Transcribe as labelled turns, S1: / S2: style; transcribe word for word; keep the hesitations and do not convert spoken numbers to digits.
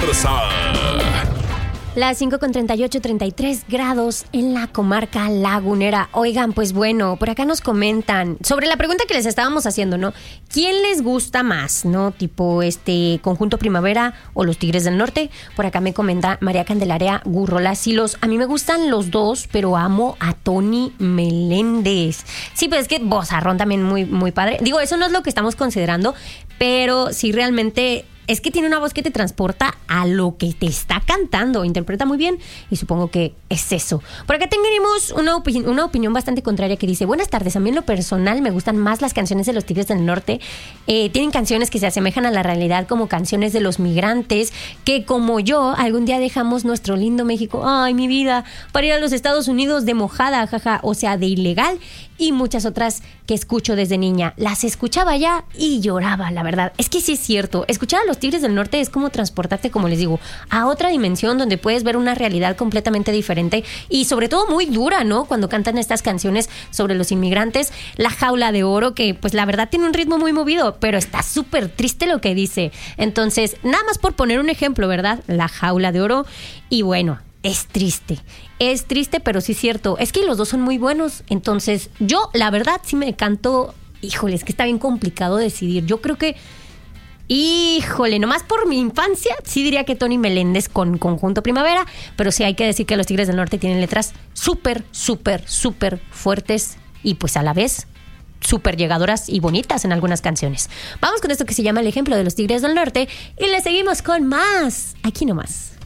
S1: fuerza.
S2: Las cinco con treinta y ocho, treinta y tres grados en la comarca lagunera. Oigan, pues bueno, por acá nos comentan sobre la pregunta que les estábamos haciendo, ¿no? ¿Quién les gusta más, no? Tipo, este, Conjunto Primavera o los Tigres del Norte. Por acá me comenta María Candelaria Gurrola Silos. A mí me gustan los dos, pero amo a Tony Meléndez. Sí, pues es que vozarrón también muy, muy padre. Digo, eso no es lo que estamos considerando, pero sí realmente... Es que tiene una voz que te transporta a lo que te está cantando. Interpreta muy bien y supongo que es eso. Por acá tenemos una, opi- una opinión bastante contraria que dice: buenas tardes, a mí en lo personal me gustan más las canciones de los Tigres del Norte. Eh, tienen canciones que se asemejan a la realidad, como canciones de los migrantes, que como yo, algún día dejamos nuestro lindo México, ay, mi vida, para ir a los Estados Unidos de mojada, jaja, o sea, de ilegal. Y muchas otras que escucho desde niña. Las escuchaba ya y lloraba, la verdad. Es que sí es cierto. Escuchar a los Tigres del Norte es como transportarte, como les digo, a otra dimensión donde puedes ver una realidad completamente diferente y sobre todo muy dura, ¿no? Cuando cantan estas canciones sobre los inmigrantes. La Jaula de Oro, que pues la verdad tiene un ritmo muy movido, pero está súper triste lo que dice. Entonces, nada más por poner un ejemplo, ¿verdad? La Jaula de Oro. Y bueno... Es triste, es triste, pero sí es cierto. Es que los dos son muy buenos. Entonces, yo, la verdad, sí me canto. Híjole, es que está bien complicado decidir. Yo creo que, híjole, nomás por mi infancia, sí diría que Tony Meléndez con Conjunto Primavera. Pero sí hay que decir que los Tigres del Norte tienen letras súper, súper, súper fuertes y pues a la vez súper llegadoras y bonitas en algunas canciones. Vamos con esto que se llama El Ejemplo de los Tigres del Norte y le seguimos con más. Aquí nomás.